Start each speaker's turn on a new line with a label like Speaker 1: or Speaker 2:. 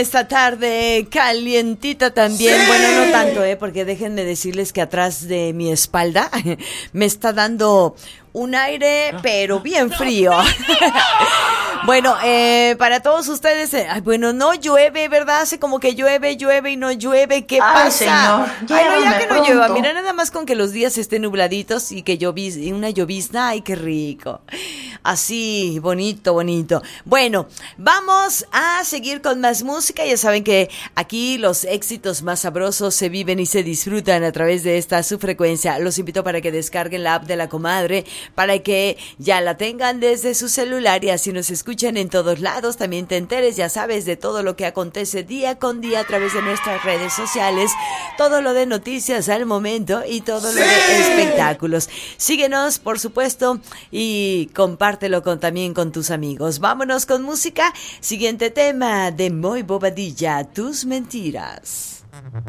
Speaker 1: Esta tarde calientita también, sí. Bueno, no tanto, porque déjenme decirles que atrás de mi espalda me está dando un aire, pero bien frío. Bueno, para todos ustedes, bueno, no llueve, ¿verdad? Hace como que llueve y no llueve. ¿Qué pasa?
Speaker 2: Señor,
Speaker 1: ay, no, ya que no
Speaker 2: pronto.
Speaker 1: llueva. Mira, nada más con que los días estén nubladitos y que una llovizna, ay, qué rico. Así, bonito. Bueno, vamos a seguir con más música. Ya saben que aquí los éxitos más sabrosos se viven y se disfrutan a través de esta su frecuencia. Los invito para que descarguen la app de La Comadre, para que ya la tengan desde su celular y así nos escuchen en todos lados. También te enteres, ya sabes, de todo lo que acontece día con día a través de nuestras redes sociales, todo lo de noticias al momento y todo lo de espectáculos. Síguenos, por supuesto, y compártelo también con tus amigos. Vámonos con música. Siguiente tema de Moy Bobadilla, Tus Mentiras.